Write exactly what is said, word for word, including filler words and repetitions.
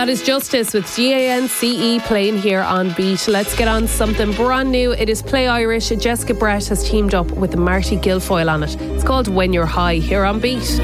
That is Justice with G A N C E playing here on Beat. Let's get on something brand new. It is Play Irish. Jessica Brett has teamed up with Marty Guilfoyle on it. It's called When You're High here on Beat.